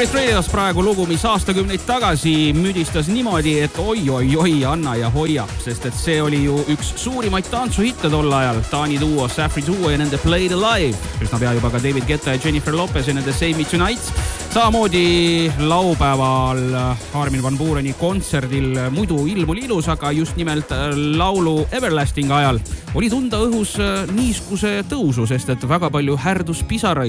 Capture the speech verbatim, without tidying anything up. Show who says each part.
Speaker 1: Forest Radios praegu lugu, mis aastakümneid tagasi müdistas niimoodi, et oi, oi, oi, anna ja hoia, sest et see oli ju üks suurimaid tantsuhitte tol ajal. Taani duo Safri duo ja nende Played Alive. Üsna pea juba ka David Guetta ja Jennifer Lopez ja nende Save Me Tonight. Samamoodi laupäeval Armin van Buureni kontserdil muidu ilm oli ilus, aga just nimelt laulu Everlasting ajal oli tunda õhus niiskuse tõusu, sest et väga palju härdus pisaraid